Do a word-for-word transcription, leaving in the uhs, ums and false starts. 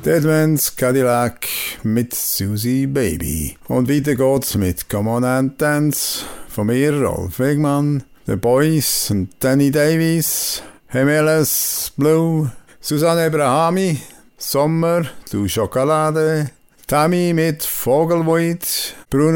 Deadman's Cadillac mit Susie Baby. Und weiter geht's mit Come On and Dance von mir, Rolf Wegmann, The Boys und Danny Davies, Hemeles Blue, Susanne Abrahami, Sommer, Du Schokolade, Tammy mit Vogelweid, Bruno